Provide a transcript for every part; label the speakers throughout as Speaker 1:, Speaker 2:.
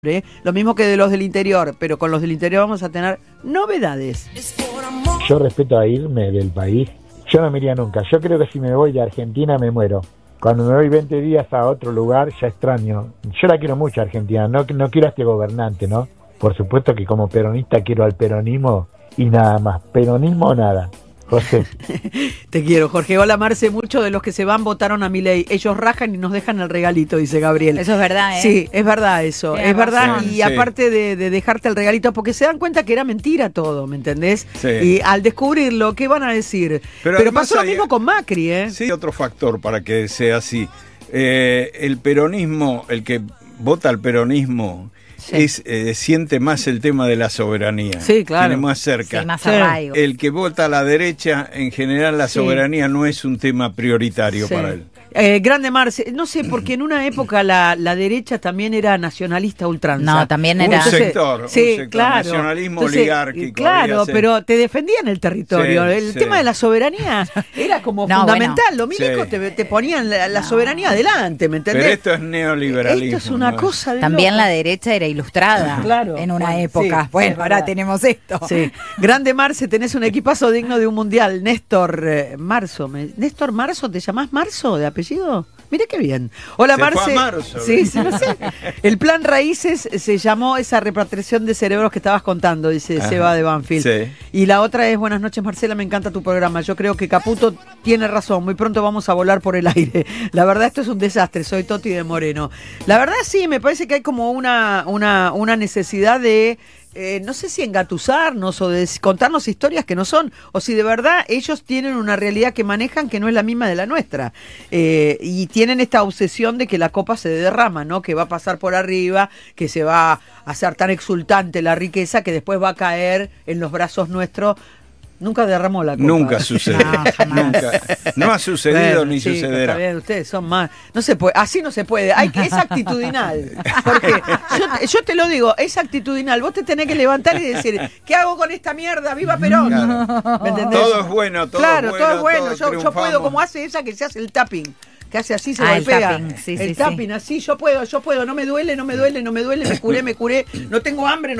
Speaker 1: Lo mismo que de los del interior, pero con los del interior vamos a tener novedades.
Speaker 2: Yo respeto a irme del país. Yo no me iría nunca. Yo creo que si me voy de Argentina me muero. Cuando me voy 20 días a otro lugar ya extraño. Yo la quiero mucho a Argentina, no quiero a este gobernante, ¿no? Por supuesto que como peronista quiero al peronismo y nada más. Peronismo o nada. José.
Speaker 1: Te quiero, Jorge. Hola, Marce. Muchos de los que se van votaron a Milei. Ellos rajan y nos dejan el regalito, dice Gabriel.
Speaker 3: Eso es verdad, ¿eh?
Speaker 1: Sí, es verdad eso.
Speaker 3: Tienes
Speaker 1: es verdad.
Speaker 3: razón.
Speaker 1: Y aparte de dejarte el regalito, porque se dan cuenta que era mentira todo, ¿me entendés?
Speaker 4: Sí.
Speaker 1: Y al descubrirlo, ¿qué van a decir? Pero pasó lo mismo con Macri, ¿eh?
Speaker 4: Sí, otro factor para que sea así. El peronismo, el que vota al peronismo...
Speaker 1: Sí.
Speaker 4: Siente más el tema de la soberanía.
Speaker 1: Sí, claro.
Speaker 4: Tiene más cerca.
Speaker 3: Sí, más arraigo.
Speaker 4: El que vota a la derecha, en general la soberanía no es un tema prioritario para él.
Speaker 1: Grande Marce, no sé, porque en una época la derecha también era nacionalista ultranza.
Speaker 3: No, también era...
Speaker 4: Un sector,
Speaker 1: claro.
Speaker 4: Nacionalismo oligárquico.
Speaker 1: Claro, pero te defendían el territorio.
Speaker 4: Sí,
Speaker 1: el
Speaker 4: sí.
Speaker 1: tema de la soberanía era como fundamental.
Speaker 3: Bueno.
Speaker 1: Los milicos te ponían la soberanía adelante, ¿me entendés?
Speaker 4: Pero esto es neoliberalismo.
Speaker 1: Esto es una
Speaker 4: ¿no?
Speaker 1: cosa de
Speaker 3: También
Speaker 1: loco.
Speaker 3: la derecha era ilustrada
Speaker 1: Claro.
Speaker 3: en una
Speaker 1: Bueno,
Speaker 3: época.
Speaker 1: sí,
Speaker 3: Bueno,
Speaker 1: es
Speaker 3: ahora
Speaker 1: verdad.
Speaker 3: tenemos esto.
Speaker 1: Sí. Grande Marce, tenés un equipazo digno de un mundial. Néstor Marzo. ¿Néstor Marzo? ¿Te llamás Marzo de apellido? Mire qué bien. Hola,
Speaker 4: Se
Speaker 1: Marce.
Speaker 4: fue a Marzo,
Speaker 1: Sí, sí, no sé. El plan Raíces se llamó esa repatriación de cerebros que estabas contando, dice
Speaker 4: Ajá.
Speaker 1: Seba de Banfield.
Speaker 4: Sí.
Speaker 1: Y la otra es, buenas noches, Marcela, me encanta tu programa. Yo creo que Caputo tiene razón, muy pronto vamos a volar por el aire. La verdad, esto es un desastre, soy Toti de Moreno. La verdad, sí, me parece que hay como una necesidad de... no sé si engatusarnos o de contarnos historias que no son, o si de verdad ellos tienen una realidad que manejan que no es la misma de la nuestra, y tienen esta obsesión de que la copa se derrama, ¿no? Que va a pasar por arriba, que se va a hacer tan exultante la riqueza que después va a caer en los brazos nuestros. Nunca derramó la copa.
Speaker 4: Nunca sucedió.
Speaker 3: No, jamás.
Speaker 4: Nunca. No ha sucedido ni
Speaker 1: sí,
Speaker 4: sucederá.
Speaker 1: Está bien, ustedes son más. No se puede, así no se puede. Es actitudinal. Porque yo te lo digo, es actitudinal. Vos te tenés que levantar y decir, ¿qué hago con esta mierda? ¡Viva Perón!
Speaker 4: Claro.
Speaker 1: ¿Me entendés?
Speaker 4: Todo es bueno, todo
Speaker 1: claro,
Speaker 4: es bueno.
Speaker 1: todo es bueno.
Speaker 4: todos
Speaker 1: Yo puedo,
Speaker 4: triunfamos.
Speaker 1: como hace ella que se hace el tapping. Que hace así, se
Speaker 3: El
Speaker 1: golpea.
Speaker 3: tapping, sí,
Speaker 1: el
Speaker 3: sí,
Speaker 1: tapping,
Speaker 3: sí.
Speaker 1: así, yo puedo, no me duele, me curé. No tengo hambre.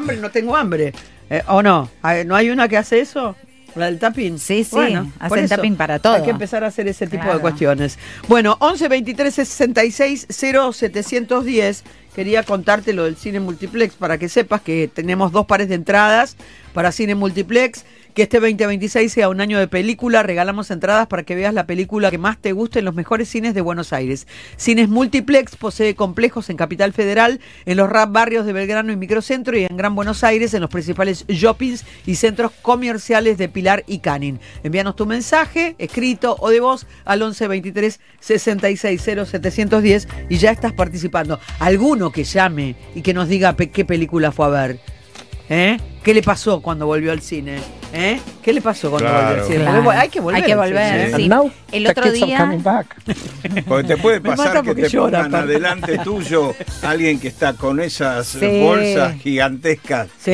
Speaker 1: ¿O no? ¿No hay una que hace eso? ¿La del tapping?
Speaker 3: Sí, sí,
Speaker 1: Bueno,
Speaker 3: hacen
Speaker 1: por eso
Speaker 3: tapping para todo.
Speaker 1: Hay que empezar a hacer ese tipo
Speaker 3: Claro.
Speaker 1: de cuestiones. Bueno, 11 23 66 0 710. Quería contarte lo del cine multiplex para que sepas que tenemos 2 pares de entradas para cine multiplex. Que este 2026 sea un año de película. Regalamos entradas para que veas la película que más te guste en los mejores cines de Buenos Aires. Cines Multiplex posee complejos en Capital Federal, en los barrios de Belgrano y Microcentro, y en Gran Buenos Aires, en los principales shoppings y centros comerciales de Pilar y Canning. Envíanos tu mensaje, escrito o de voz, al 11 23 66 0 710 y ya estás participando. Alguno que llame y que nos diga qué película fue a ver. ¿Qué le pasó cuando volvió al cine? ¿Qué le pasó cuando volvió al cine?
Speaker 3: Claro.
Speaker 1: Porque hay que volver.
Speaker 3: Hay que
Speaker 1: al
Speaker 3: volver,
Speaker 1: cine.
Speaker 3: sí.
Speaker 2: And now,
Speaker 3: El
Speaker 2: the
Speaker 3: otro
Speaker 2: kids are
Speaker 3: día-
Speaker 2: coming back.
Speaker 4: Porque te puede
Speaker 1: Me
Speaker 4: pasar
Speaker 1: mata
Speaker 4: que
Speaker 1: porque
Speaker 4: te
Speaker 1: llora,
Speaker 4: pongan
Speaker 1: aparte.
Speaker 4: adelante tuyo alguien que está con esas
Speaker 3: Sí.
Speaker 4: bolsas gigantescas
Speaker 1: Sí.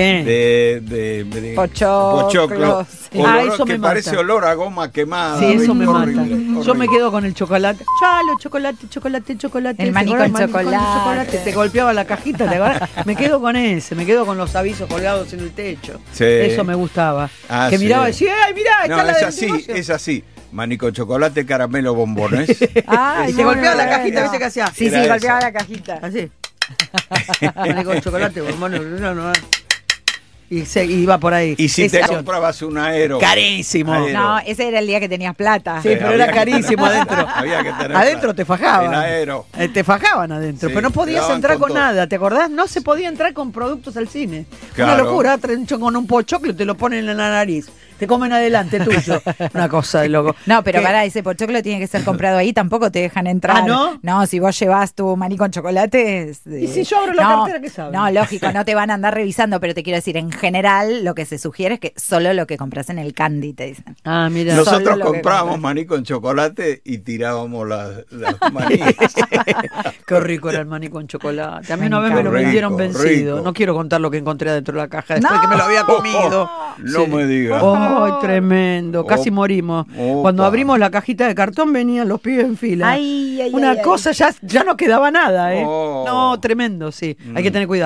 Speaker 4: de
Speaker 3: Pochoclo, sí.
Speaker 4: olor
Speaker 1: eso
Speaker 4: que
Speaker 1: me mata.
Speaker 4: parece olor a goma quemada.
Speaker 1: Sí, eso me mata.
Speaker 4: Horrible,
Speaker 1: Yo me
Speaker 4: horrible.
Speaker 1: quedo con el chocolate. Chalo, chocolate.
Speaker 3: El maní
Speaker 1: ¿Te
Speaker 3: con
Speaker 1: acordás?
Speaker 3: chocolate.
Speaker 1: Te golpeaba la cajita. ¿te acordás? Me quedo con ese. Me quedo con los avisos colgados en el techo.
Speaker 4: Sí.
Speaker 1: Eso me gustaba.
Speaker 4: Ah,
Speaker 1: que
Speaker 4: sí.
Speaker 1: miraba y decía, ¡ay, mirá!
Speaker 4: No,
Speaker 1: Está la
Speaker 4: es
Speaker 1: del
Speaker 4: así,
Speaker 1: negocio.
Speaker 4: es así. Maní con chocolate, caramelo, bombones.
Speaker 3: Ay,
Speaker 1: Y te
Speaker 3: muy
Speaker 1: golpeaba la
Speaker 3: bueno.
Speaker 1: cajita, ¿viste qué hacía?
Speaker 3: Sí,
Speaker 4: Era
Speaker 3: sí, golpeaba
Speaker 4: esa.
Speaker 3: la cajita.
Speaker 1: Así. Maní con chocolate, hermano. No. Y iba por ahí.
Speaker 4: Y si
Speaker 1: Ese-
Speaker 4: te comprabas un aero.
Speaker 1: Carísimo.
Speaker 4: Aero.
Speaker 3: No, ese era el día que tenías plata.
Speaker 1: Sí, pero
Speaker 4: había
Speaker 1: era
Speaker 4: que
Speaker 1: carísimo
Speaker 4: tener-
Speaker 1: adentro.
Speaker 4: había que tener
Speaker 1: Adentro
Speaker 4: plata.
Speaker 1: te fajaban.
Speaker 4: El aero.
Speaker 1: Te fajaban adentro,
Speaker 4: Sí,
Speaker 1: pero no
Speaker 4: te
Speaker 1: podías
Speaker 4: daban
Speaker 1: entrar
Speaker 4: con
Speaker 1: con
Speaker 4: todo.
Speaker 1: nada, ¿te acordás? No se podía entrar con productos al cine.
Speaker 4: Claro.
Speaker 1: Una locura, traen con un pochoclo y te lo ponen en la nariz. Te comen adelante tuyo. Una cosa de loco.
Speaker 3: No, pero
Speaker 1: Que-
Speaker 3: pará, ese pochoclo tiene que ser comprado ahí, tampoco te dejan entrar.
Speaker 1: ¿Ah, no?
Speaker 3: No, si vos llevas tu maní con chocolate...
Speaker 1: ¿Y si yo abro la cartera, qué saben?
Speaker 3: No, lógico, no te van a andar revisando, pero te quiero decir, en general, lo que se sugiere es que solo lo que compras en el candy, te dicen.
Speaker 1: Ah, mira.
Speaker 4: Nosotros
Speaker 3: Solo lo que
Speaker 4: comprábamos
Speaker 3: compras.
Speaker 4: maní con chocolate y tirábamos las maníes.
Speaker 1: Qué rico era el maní con chocolate. A mí
Speaker 3: Me
Speaker 1: una vez me lo
Speaker 4: encanta.
Speaker 1: vendieron
Speaker 4: Rico,
Speaker 1: vencido.
Speaker 4: rico.
Speaker 1: No quiero contar lo que encontré adentro de la caja después
Speaker 3: No.
Speaker 1: que me lo había comido.
Speaker 4: No me digas.
Speaker 1: Ay, tremendo. Casi morimos.
Speaker 4: Opa.
Speaker 1: Cuando abrimos la cajita de cartón venían los pibes en fila.
Speaker 3: Ay,
Speaker 1: Una
Speaker 3: ay, ay.
Speaker 1: cosa, ya no quedaba nada, ¿eh?
Speaker 4: Oh.
Speaker 1: No, tremendo, sí. Hay que tener cuidado.